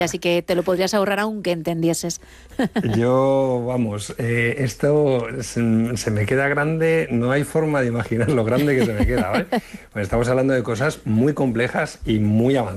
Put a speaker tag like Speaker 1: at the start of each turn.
Speaker 1: Así que te lo podrías ahorrar aunque entendieses.
Speaker 2: Yo, vamos, esto se me queda grande, no hay forma de imaginar lo grande que se me queda, ¿vale? Pues estamos hablando de cosas muy complejas y muy avanzadas.